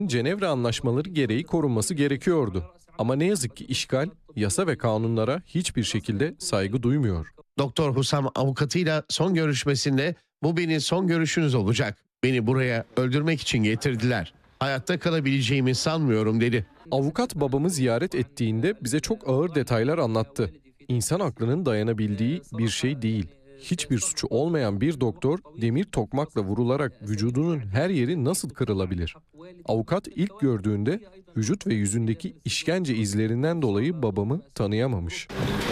Cenevre Anlaşmaları gereği korunması gerekiyordu. Ama ne yazık ki işgal, yasa ve kanunlara hiçbir şekilde saygı duymuyor. Doktor Husam avukatıyla son görüşmesinde bu benim son görüşünüz olacak. Beni buraya öldürmek için getirdiler. Hayatta kalabileceğimi sanmıyorum dedi. Avukat babamı ziyaret ettiğinde bize çok ağır detaylar anlattı. İnsan aklının dayanabildiği bir şey değil. Hiçbir suçu olmayan bir doktor demir tokmakla vurularak vücudunun her yeri nasıl kırılabilir? Avukat ilk gördüğünde vücut ve yüzündeki işkence izlerinden dolayı babamı tanıyamamış.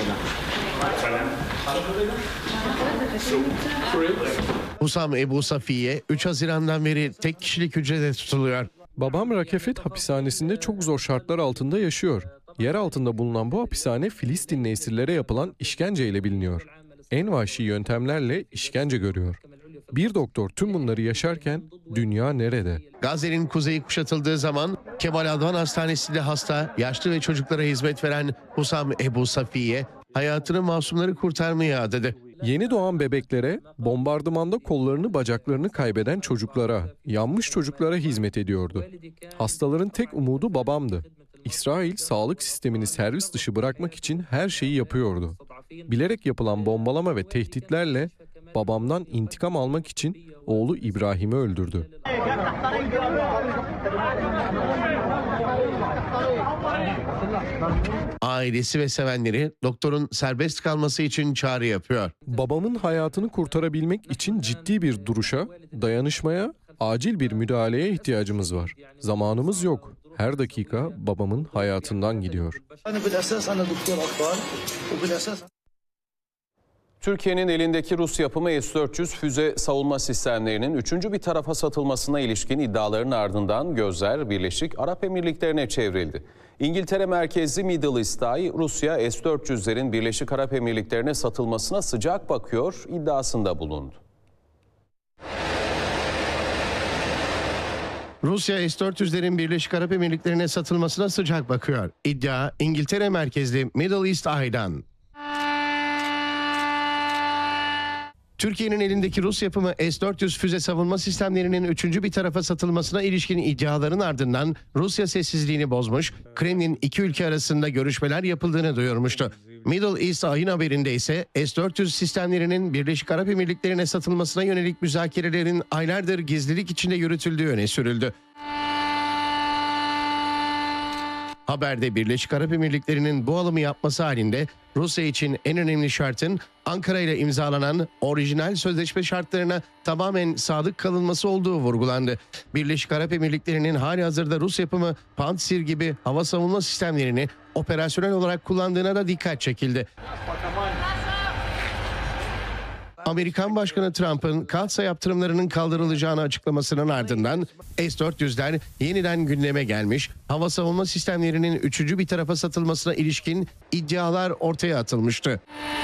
Husam Ebu Safiye 3 Haziran'dan beri tek kişilik hücrede tutuluyor. Babam Rakefet hapishanesinde çok zor şartlar altında yaşıyor. Yer altında bulunan bu hapishane Filistinli esirlere yapılan işkenceyle biliniyor. En vahşi yöntemlerle işkence görüyor. Bir doktor tüm bunları yaşarken dünya nerede? Gazze'nin kuzeyi kuşatıldığı zaman Kemal Advan Hastanesi'nde hasta, yaşlı ve çocuklara hizmet veren Husam Ebu Safiye hayatını masumları kurtarmaya adadı. Yeni doğan bebeklere, bombardımanda kollarını bacaklarını kaybeden çocuklara, yanmış çocuklara hizmet ediyordu. Hastaların tek umudu babamdı. İsrail sağlık sistemini servis dışı bırakmak için her şeyi yapıyordu. Bilerek yapılan bombalama ve tehditlerle babamdan intikam almak için oğlu İbrahim'i öldürdü. Ailesi ve sevenleri doktorun serbest kalması için çağrı yapıyor. Babamın hayatını kurtarabilmek için ciddi bir duruşa, dayanışmaya, acil bir müdahaleye ihtiyacımız var. Zamanımız yok. Her dakika babamın hayatından gidiyor. Türkiye'nin elindeki Rus yapımı S-400 füze savunma sistemlerinin üçüncü bir tarafa satılmasına ilişkin iddiaların ardından gözler Birleşik Arap Emirlikleri'ne çevrildi. İngiltere merkezli Middle East Eye, Rusya S-400'lerin Birleşik Arap Emirlikleri'ne satılmasına sıcak bakıyor iddiasında bulundu. Rusya S-400'lerin Birleşik Arap Emirlikleri'ne satılmasına sıcak bakıyor. İddia İngiltere merkezli Middle East Eye'dan. Türkiye'nin elindeki Rus yapımı S-400 füze savunma sistemlerinin üçüncü bir tarafa satılmasına ilişkin iddiaların ardından Rusya sessizliğini bozmuş, Kremlin iki ülke arasında görüşmeler yapıldığını duyurmuştu. Middle East Eye'in haberinde ise S-400 sistemlerinin Birleşik Arap Emirlikleri'ne satılmasına yönelik müzakerelerin aylardır gizlilik içinde yürütüldüğü öne sürüldü. Haberde Birleşik Arap Emirlikleri'nin bu alımı yapması halinde Rusya için en önemli şartın Ankara ile imzalanan orijinal sözleşme şartlarına tamamen sadık kalınması olduğu vurgulandı. Birleşik Arap Emirlikleri'nin halihazırda Rus yapımı Pantsir gibi hava savunma sistemlerini operasyonel olarak kullandığına da dikkat çekildi. Amerikan Başkanı Trump'ın Katsa yaptırımlarının kaldırılacağını açıklamasının ardından S-400'ler yeniden gündeme gelmiş, hava savunma sistemlerinin üçüncü bir tarafa satılmasına ilişkin iddialar ortaya atılmıştı.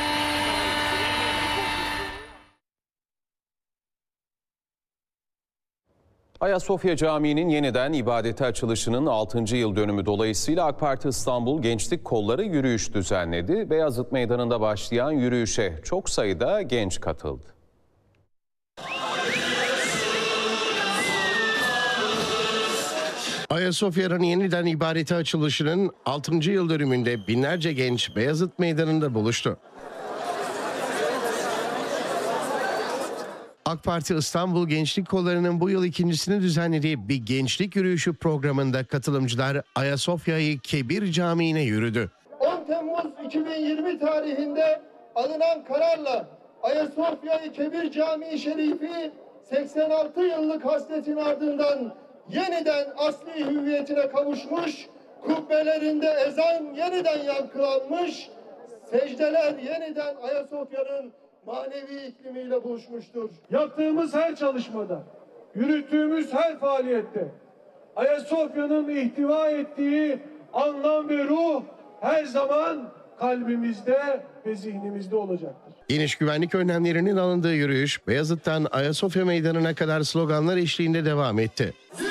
Ayasofya Camii'nin yeniden ibadete açılışının 6. yıl dönümü dolayısıyla AK Parti İstanbul Gençlik Kolları yürüyüş düzenledi. Beyazıt Meydanı'nda başlayan yürüyüşe çok sayıda genç katıldı. Ayasofya'nın yeniden ibadete açılışının 6. yıl dönümünde binlerce genç Beyazıt Meydanı'nda buluştu. AK Parti İstanbul Gençlik Kolları'nın bu yıl ikincisini düzenlediği bir gençlik yürüyüşü programında katılımcılar Ayasofya'yı Kebir Camii'ne yürüdü. 10 Temmuz 2020 tarihinde alınan kararla Ayasofya-i Kebir Camii Şerifi 86 yıllık hasretin ardından yeniden asli hüviyetine kavuşmuş, kubbelerinde ezan yeniden yankılanmış, secdeler yeniden Ayasofya'nın manevi iklimiyle buluşmuştur. Yaptığımız her çalışmada, yürüttüğümüz her faaliyette Ayasofya'nın ihtiva ettiği anlam ve ruh her zaman kalbimizde ve zihnimizde olacaktır. Geniş güvenlik önlemlerinin alındığı yürüyüş Beyazıt'tan Ayasofya Meydanı'na kadar sloganlar eşliğinde devam etti.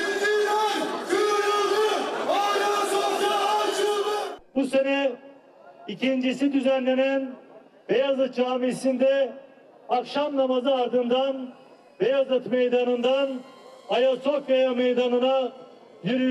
Bu sene ikincisi düzenlenen Beyazıt Camisi'nde akşam namazı ardından Beyazıt Meydanı'ndan Ayasofya Meydanı'na yürüyüş